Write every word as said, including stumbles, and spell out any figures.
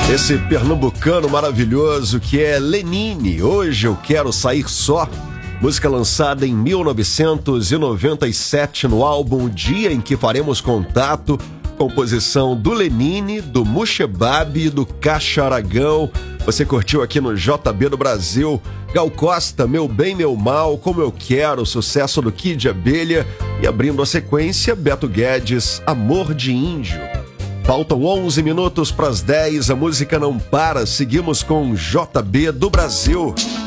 Esse pernambucano maravilhoso que é Lenine, Hoje Eu Quero Sair Só, música lançada em mil novecentos e noventa e sete no álbum O Dia em que Faremos Contato, composição do Lenine, do Mushebab e do Caixa Aragão. Você curtiu aqui no J B do Brasil, Gal Costa, Meu Bem, Meu Mal, Como Eu Quero, sucesso do Kid Abelha, e abrindo a sequência, Beto Guedes, Amor de Índio. Faltam onze minutos para as dez, a música não para, seguimos com J B do Brasil.